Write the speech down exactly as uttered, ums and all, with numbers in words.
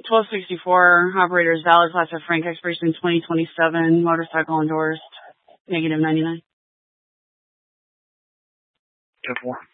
twelve sixty-four, operators valid, class of Frank, expiration twenty twenty-seven, motorcycle endorsed, negative ninety-nine. ten four.